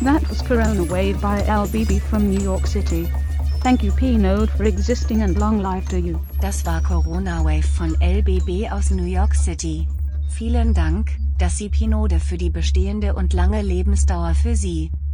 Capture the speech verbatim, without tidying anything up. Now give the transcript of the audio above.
That was Corona Wave by L B B from New York City. Thank you P-Node for existing and long life to you. Das war Corona Wave von L B B aus New York City. Vielen Dank, dass Sie P-Node für die bestehende und lange Lebensdauer für Sie.